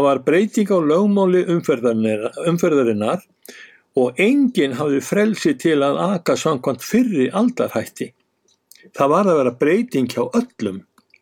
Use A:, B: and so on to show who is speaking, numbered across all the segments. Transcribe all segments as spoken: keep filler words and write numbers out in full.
A: Það var breyting á lögmáli umferðarinnar, umferðarinnar og enginn hafði frelsi til að aka samkvæmt fyrri aldarhætti. Það var að vera breyting hjá öllum.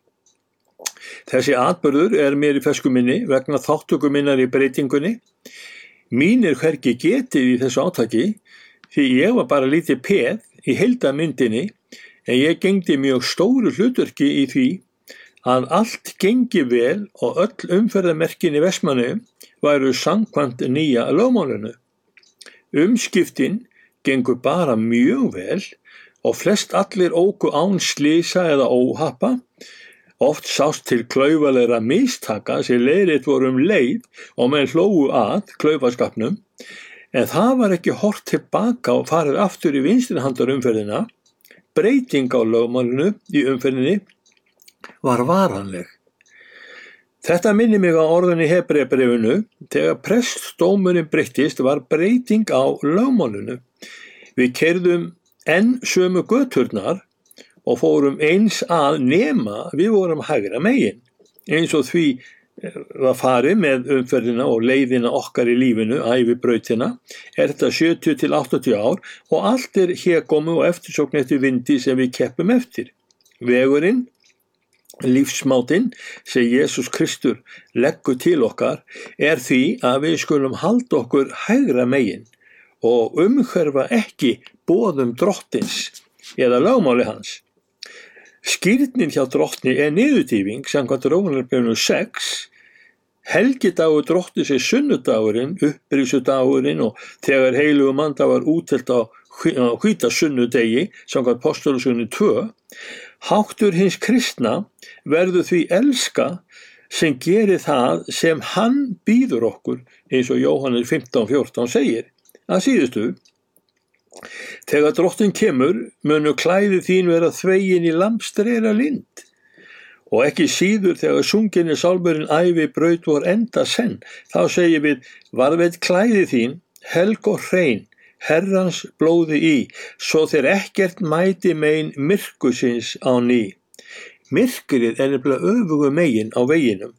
A: Þessi atburður er mér í fersku minni vegna þátttöku minnar í breytingunni. Mín er hvergi getið í þessu átaki því ég var bara lítið peð í heildarmyndinni en ég gegndi mjög stóru hlutverki í því að allt gengi vel og öll umferðarmerkin í Vestmannaeyjum væru samkvæmt nýja lögmálinu. Umskiptin gengu bara mjög vel og flest allir óku án slysa eða óhappa. Oft sást til klaufalegra mistaka sem leiðrétt voru um leið og menn hlógu að klaufaskapnum, en það var ekki horft tilbaka og farið aftur í vinstrihandarumferðina. Breyting á lögmálinu í umferðinni var varanleg. Þetta minnir mig á orðin í Hebreabréfinu, þegar prestdómurinn breyttist var breyting á lögmálinu. Við keyrðum enn sömu göturnar og fórum eins að nema við vorum hægra megin, eins og því var farið með umferðina og leiðina okkar í lífinu, ævibrautina, er þetta sjötíu til áttatíu ár og allt er hégómi og eftirsókn eftir vindi sem við keppum eftir. Vegurinn, lífsmátinn sem Jesús Kristur leggur til okkar er því að við skulum halda okkur hægra megin og umhverfa ekki boðum drottins eða lögmáli hans. Skírnin hjá drottni er niðurdýfing samkvæmt Rómarbréfinu sex. Helgidagur drottins er sunnudagurinn, upprisudagurinn og þegar heilugum anda var úttelt á hvíta sunnudegi samkvæmt Postulasögunni tvö. Háttur hins kristna verður því elska sem gerir það sem hann býður okkur, eins og Jóhannes fimmtán fjórtán segir. Að síðustu, þegar drottin kemur, munu klæði þín vera þvegin í lambsdrera lind. Og ekki síður þegar sungin er sálmurinn ævi braut vor enda senn, þá segir við, varðveit klæði þín, helg og hrein, Herrans blóði í, svo þeir ekkert mæti megin myrkusins á ný. Myrkrið er nefnilega öfugu megin á veginum.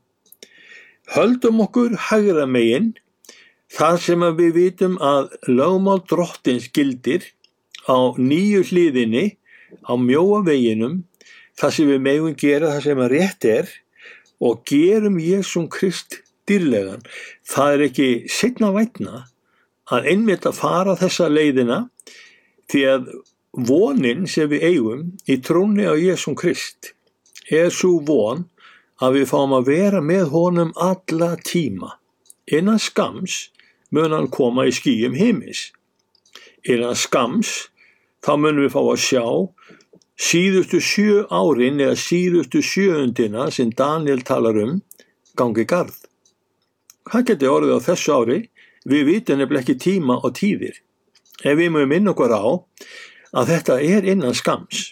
A: Höldum okkur hægra megin, þar sem að við vitum að lögmál drottins gildir á nýju hliðinni á mjóa veginum, þar sem við megum gera það sem að rétt er og gerum Jesúm Krist dýrlegan. Það er ekki seinna vænna að einmitt að fara þessa leiðina því að vonin sem við eigum í trúnni á Jesúm Krist er svo von að við fáum að vera með honum alla tíma. Innan skams mun hann koma í skýjum himins. Innan skams þá munum við fá að sjá síðustu sjö árin eða síðustu sjöundina sem Daniel talar um gangi garð. Hvað geti orðið á þessu ári? Við vitum nefnilega ekki tíma og tíðir. En við munum minna okkur á að þetta er innan skams.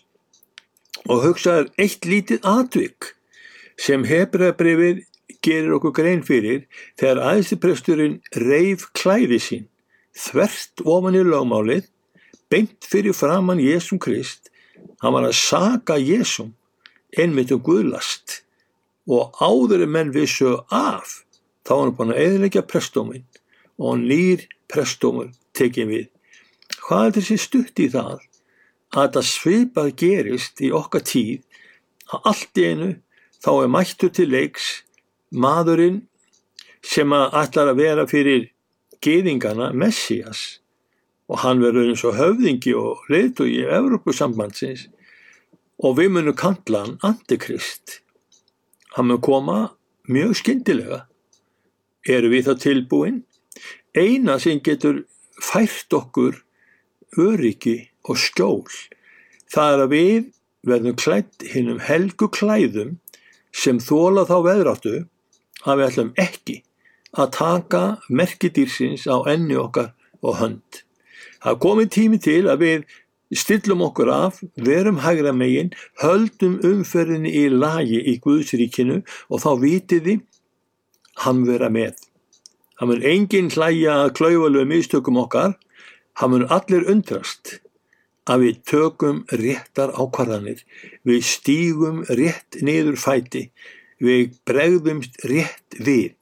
A: Og hugsaður eitt lítið atvik sem Hebreabréfið gerir okkur grein fyrir þegar æðstipresturinn reif klæði sín þvert ofan í lögmálið, beint fyrir framan Jesúm Krist. Hann var að saka Jesúm einmitt um guðlast og áður en menn vissu af þá var hann búinn að eyðileggja prestdóminn og nýr prestdómur tekinn við. Hvað er þessi stutt í það að þetta svipað gerist í okkar tíð að allt í einu þá er mættur til leiks maðurinn sem að ætlar að vera fyrir gyðingana Messías og hann verður eins og höfðingi og leiðtogi Evrópusambandsins og við munum kalla hann Antikrist. Hann mun koma mjög skyndilega. Erum við þá tilbúin? Eina sem getur fært okkur öryggi og skjól, það er að við verðum klædd hinum helgu klæðum sem þola þá veðráttu að við ætlum ekki að taka merki dýrsins á enni okkar og hönd. Það er komið tími til að við stillum okkur af, verum hægra megin, höldum umferðinni í lagi í Guðsríkinu og þá vitið þið, hann vera með. Hann mun enginn hlæja að klaufalegu mistökum okkar, hann mun allir undrast að við tökum réttar ákvarðanir, við stígum rétt niður fæti, við bregðumst rétt við.